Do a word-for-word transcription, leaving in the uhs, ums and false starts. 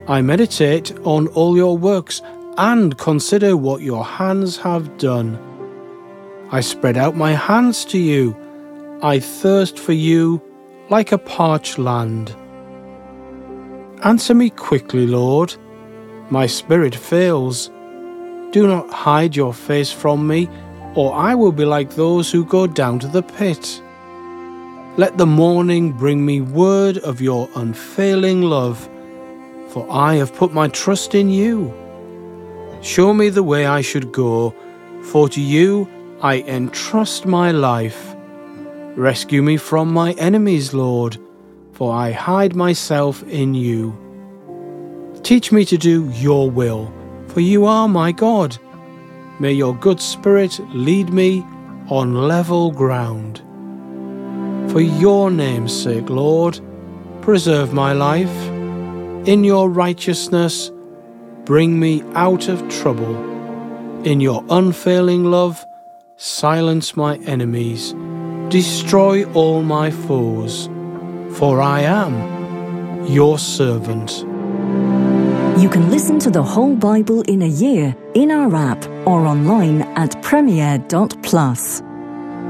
I meditate on all your works and consider what your hands have done. I spread out my hands to you. I thirst for you like a parched land. Answer me quickly, Lord. My spirit fails. Do not hide your face from me, or I will be like those who go down to the pit. Let the morning bring me word of your unfailing love, for I have put my trust in you. Show me the way I should go, for to you I entrust my life. Rescue me from my enemies, Lord, for I hide myself in you. Teach me to do your will, for you are my God. May your good spirit lead me on level ground. For your name's sake, Lord, preserve my life. In your righteousness, bring me out of trouble. In your unfailing love, silence my enemies. Destroy all my foes, for I am your servant. You can listen to the whole Bible in a year in our app or online at premier dot plus.